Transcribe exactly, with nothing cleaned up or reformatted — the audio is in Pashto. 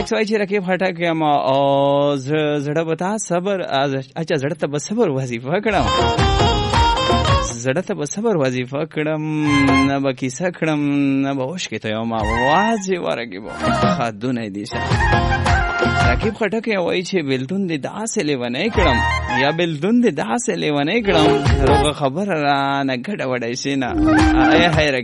الکس وای چې رکیب خټک یم او زړه به تا صبر اچھا زړه ته به صبر وظیفه کړم زړه ته به صبر وظیفه کړم نه به کیسه کړم نه به اوښکې ته یم اوازې ورکې به خدونه دي شه رکیب خټک وای چې بلتون دې داسې لیونی کړم یا بلتون دې داسې لیونی کړم روغه خبره رانه ګډه وډی شي نه ای هی